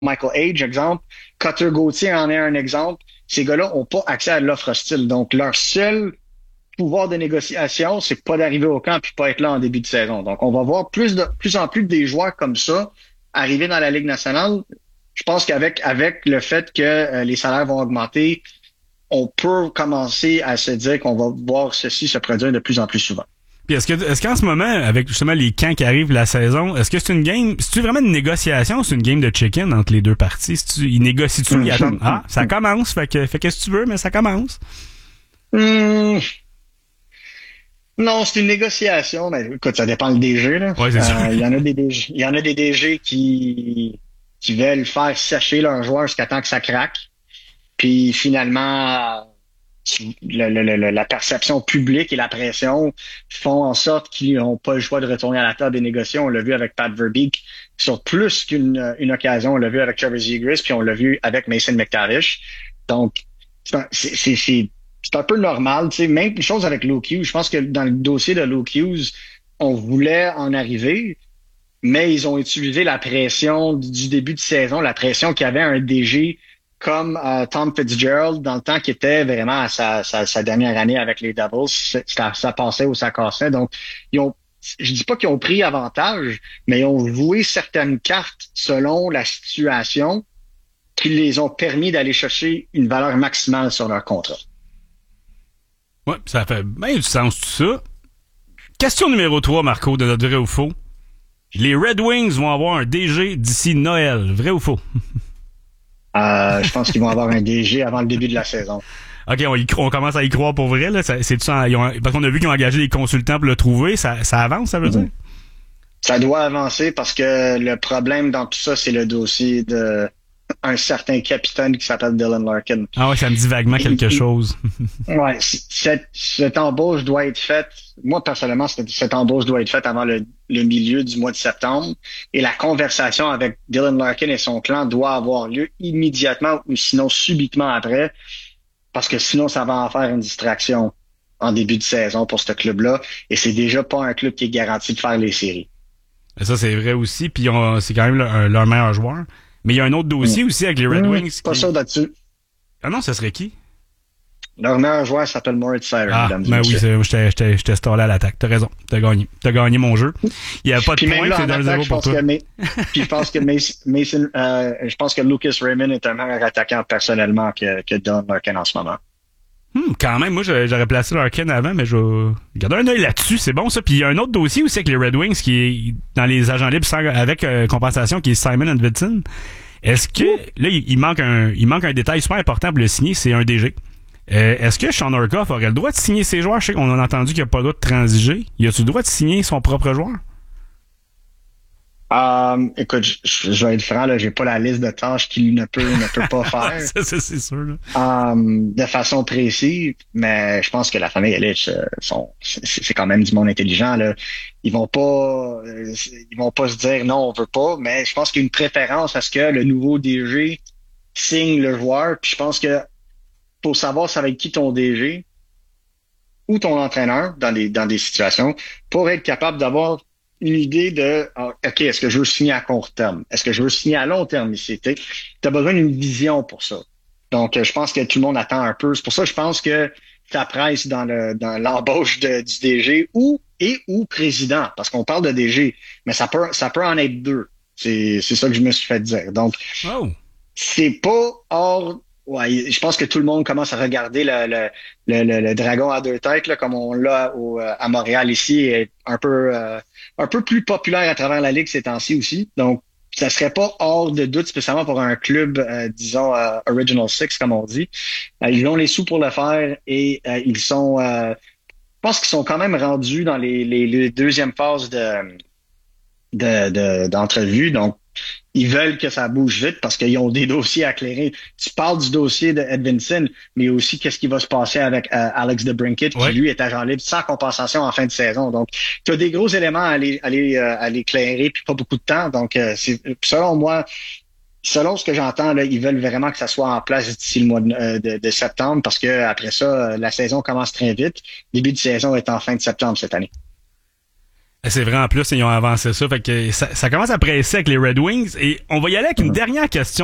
Michael Age, exemple. Cutter Gauthier en est un exemple. Ces gars-là n'ont pas accès à l'offre hostile. Donc, leur seul pouvoir de négociation, c'est pas d'arriver au camp puis pas être là en début de saison. Donc, on va voir plus en plus des joueurs comme ça arriver dans la Ligue nationale. Je pense qu'avec le fait que les salaires vont augmenter, on peut commencer à se dire qu'on va voir ceci se produire de plus en plus souvent. Puis est-ce qu'en ce moment, avec justement les camps qui arrivent la saison, est-ce que c'est une game, c'est-tu vraiment une négociation ou c'est une game de chicken entre les deux parties? Ils négocient-tu, ils attendent, ça commence, fait que ce que tu veux, mais ça commence. Hum, non, c'est une négociation, mais écoute, ça dépend le DG, là. Ouais, c'est ça. Il y en a des DG qui veulent faire sécher leurs joueurs jusqu'à temps que ça craque. Puis finalement, la perception publique et la pression font en sorte qu'ils n'ont pas le choix de retourner à la table des négociations. On l'a vu avec Pat Verbeek sur plus qu'une occasion. On l'a vu avec Trevor Zegras, puis on l'a vu avec Mason McTavish. Donc, c'est un peu normal. Tu sais, même chose avec Luke Hughes. Je pense que dans le dossier de Luke Hughes, on voulait en arriver, mais ils ont utilisé la pression du début de saison, la pression qu'il y avait un DG comme Tom Fitzgerald dans le temps qui était vraiment à sa dernière année avec les Devils. Ça passait ou ça cassait. Donc, je dis pas qu'ils ont pris avantage, mais ils ont joué certaines cartes selon la situation qui les ont permis d'aller chercher une valeur maximale sur leur contrat. Ouais, ça fait bien du sens tout ça. Question numéro 3, Marco, de notre vrai ou faux. Les Red Wings vont avoir un DG d'ici Noël. Vrai ou faux? Je pense qu'ils vont avoir un DG avant le début de la saison. OK, on commence à y croire pour vrai. Là. Parce qu'on a vu qu'ils ont engagé des consultants pour le trouver. Ça avance, ça veut dire? Ça doit avancer parce que le problème dans tout ça, c'est le dossier de un certain capitaine qui s'appelle Dylan Larkin. Ah ouais, ça me dit vaguement quelque chose. Ouais, cette embauche doit être faite. Moi, personnellement, cette embauche doit être faite avant le milieu du mois de septembre. Et la conversation avec Dylan Larkin et son clan doit avoir lieu immédiatement ou sinon subitement après. Parce que sinon, ça va en faire une distraction en début de saison pour ce club-là. Et c'est déjà pas un club qui est garanti de faire les séries. Et ça, c'est vrai aussi. Puis c'est quand même leur meilleur joueur. Mais il y a un autre dossier aussi avec les Red Wings. Pas sûr là-dessus. Ah non, ça serait qui? Leur meilleur joueur s'appelle Moritz Seider, mesdames et oui, messieurs. je t'ai stallé à l'attaque. T'as raison. T'as gagné mon jeu. Il n'y a pas de point, c'est 1-0 pour toi. Puis je pense que Mason, je pense que Lucas Raymond est un meilleur attaquant personnellement que Dylan Larkin en ce moment. Quand même, moi, j'aurais placé Larkin avant, mais je vais garder un œil là-dessus. C'est bon, ça. Puis il y a un autre dossier aussi avec les Red Wings qui est dans les agents libres avec compensation, qui est Simon Edvinsson. Est-ce que, là, il manque un détail super important pour le signer, c'est un DG. Est-ce que Sean Orkoff aurait le droit de signer ses joueurs? Je sais qu'on a entendu qu'il n'y a pas le droit de transiger. Il a-tu le droit de signer son propre joueur? Écoute, je vais être franc, là, j'ai pas la liste de tâches qu'il ne peut pas faire. Ça, c'est sûr, là. De façon précise, mais je pense que la famille Ilitch, c'est quand même du monde intelligent, là. Ils vont pas se dire non, on veut pas, mais je pense qu'il y a une préférence à ce que le nouveau DG signe le joueur, puis je pense que pour savoir ça va être qui ton DG ou ton entraîneur dans des situations, pour être capable d'avoir une idée de OK, est-ce que je veux signer à court terme? Est-ce que je veux signer à long terme ici? Tu as besoin d'une vision pour ça. Donc, je pense que tout le monde attend un peu. C'est pour ça que je pense que ça presse dans l'embauche du DG ou président, parce qu'on parle de DG, mais ça peut en être deux. C'est ça que je me suis fait dire. Donc, c'est pas hors. Ouais, je pense que tout le monde commence à regarder le dragon à deux têtes, là, comme on l'a à Montréal ici, et un peu plus populaire à travers la Ligue ces temps-ci aussi. Donc, ça serait pas hors de doute, spécialement pour un club, disons, Original Six, comme on dit. Ils ont les sous pour le faire et ils sont, je pense qu'ils sont quand même rendus dans les deuxièmes phases d'entrevue. Donc, ils veulent que ça bouge vite parce qu'ils ont des dossiers à clairer. Tu parles du dossier de Edvinsson, mais aussi qu'est-ce qui va se passer avec Alex DeBrincat, qui lui est agent libre sans compensation en fin de saison. Donc, tu as des gros éléments à aller clairer, puis pas beaucoup de temps. Donc, selon moi, selon ce que j'entends, là, ils veulent vraiment que ça soit en place d'ici le mois de septembre, parce que après ça, la saison commence très vite. Début de saison est en fin de septembre cette année. C'est vrai, en plus, ils ont avancé ça. Fait que ça commence à presser avec les Red Wings. Et on va y aller avec une dernière question.